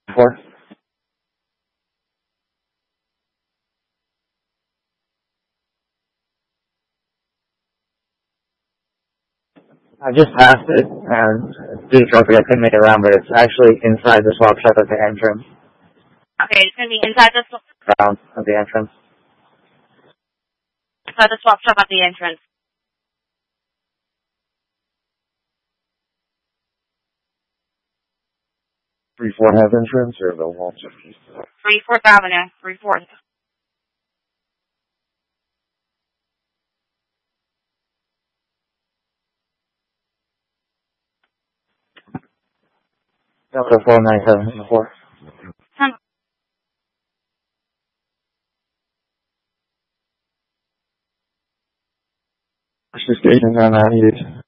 4. I just passed it, and due to traffic I couldn't make it around, but it's actually inside the swap shop at the entrance. Okay, it's going to be inside the Around at the entrance. inside the swap shop at the entrance. 3-4 has entrance, or the wall? 34th Avenue, 34th. Delta 497 in the 4. It's just 8 and 98.